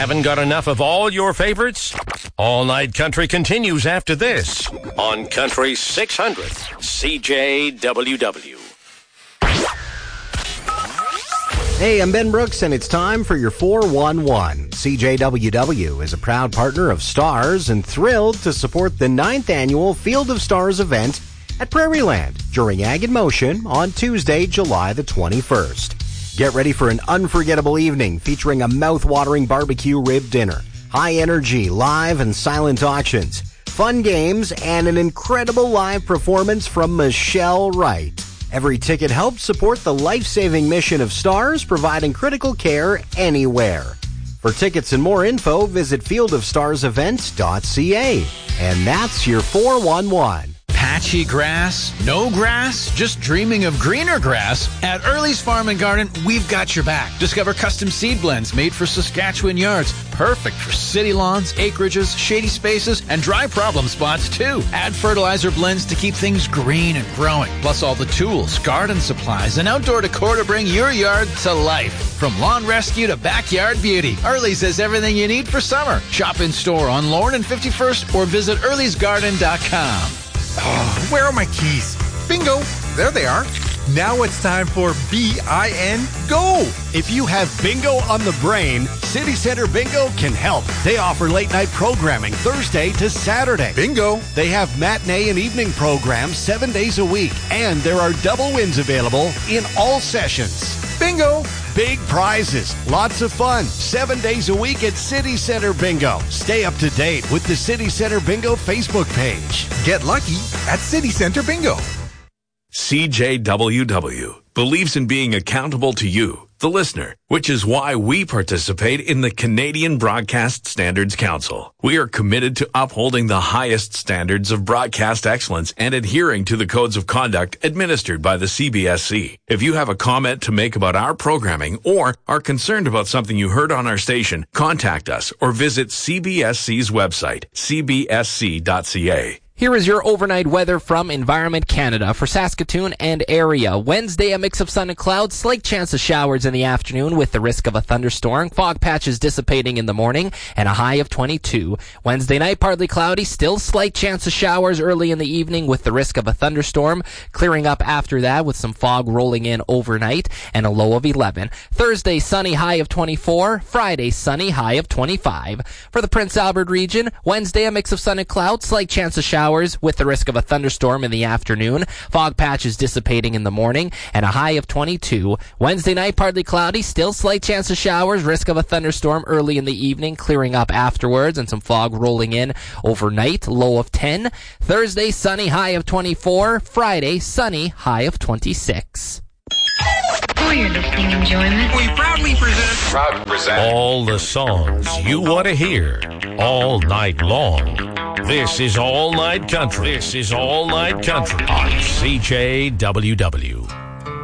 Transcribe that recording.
Haven't got enough of all your favorites? All Night Country continues after this on Country 600 CJWW. Hey, I'm Ben Brooks, and it's time for your 411. CJWW is a proud partner of Stars and thrilled to support the 9th annual Field of Stars event at Prairieland during Ag in Motion on Tuesday, July the 21st. Get ready for an unforgettable evening featuring a mouth-watering barbecue rib dinner, high-energy live and silent auctions, fun games, and an incredible live performance from Michelle Wright. Every ticket helps support the life-saving mission of Stars, providing critical care anywhere. For tickets and more info, visit fieldofstarsevents.ca. And that's your 411. Patchy grass? No grass? Just dreaming of greener grass? At Early's Farm and Garden, we've got your back. Discover custom seed blends made for Saskatchewan yards. Perfect for city lawns, acreages, shady spaces, and dry problem spots, too. Add fertilizer blends to keep things green and growing. Plus all the tools, garden supplies, and outdoor decor to bring your yard to life. From lawn rescue to backyard beauty, Early's has everything you need for summer. Shop in store on Lorne and 51st or visit earlysgarden.com. Oh, where are my keys? Bingo! There they are. Now it's time for BIN-GO. If you have bingo on the brain, City Center Bingo can help. They offer late-night programming Thursday to Saturday. Bingo! They have matinee and evening programs 7 days a week, and there are double wins available in all sessions. Bingo! Big prizes, lots of fun, 7 days a week at City Center Bingo. Stay up to date with the City Center Bingo Facebook page. Get lucky at City Center Bingo. CJWW believes in being accountable to you, the listener, which is why we participate in the Canadian Broadcast Standards Council. We are committed to upholding the highest standards of broadcast excellence and adhering to the codes of conduct administered by the CBSC. If you have a comment to make about our programming or are concerned about something you heard on our station, contact us or visit CBSC's website, cbsc.ca. Here is your overnight weather from Environment Canada for Saskatoon and area. Wednesday, a mix of sun and clouds, slight chance of showers in the afternoon with the risk of a thunderstorm. Fog patches dissipating in the morning and a high of 22. Wednesday night, partly cloudy, still slight chance of showers early in the evening with the risk of a thunderstorm. Clearing up after that with some fog rolling in overnight and a low of 11. Thursday, sunny, high of 24. Friday, sunny, high of 25. For the Prince Albert region, Wednesday, a mix of sun and clouds, slight chance of showers with the risk of a thunderstorm in the afternoon. Fog patches dissipating in the morning and a high of 22. Wednesday night, partly cloudy, still slight chance of showers, risk of a thunderstorm early in the evening, clearing up afterwards and some fog rolling in overnight, low of 10. Thursday, sunny, high of 24. Friday, sunny, high of 26. For your listening enjoyment, We proudly present All the songs you want to hear all night long. This is All Night Country. This is All Night Country on CJWW.